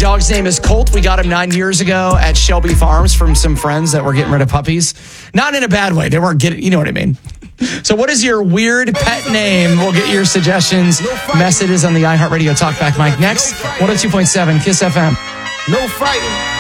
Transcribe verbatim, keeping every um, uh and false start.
dog's name is Colt. We got him nine years ago at Shelby Farms from some friends that were getting rid of puppies. Not in a bad way. They weren't getting, you know what I mean. So what is your weird pet name? We'll get your suggestions, messages on the iHeartRadio Talkback mic next. one oh two point seven Kiss F M. No fighting.